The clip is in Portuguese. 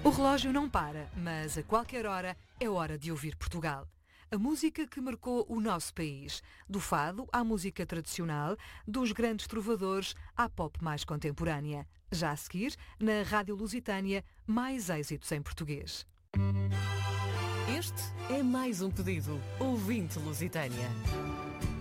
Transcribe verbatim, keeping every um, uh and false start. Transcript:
O relógio não para, mas a qualquer hora é hora de ouvir Portugal. A música que marcou o nosso país. Do fado à música tradicional, dos grandes trovadores à pop mais contemporânea. Já a seguir, na Rádio Lusitânia, mais êxitos em português. Este é mais um pedido. Ouvinte Lusitânia.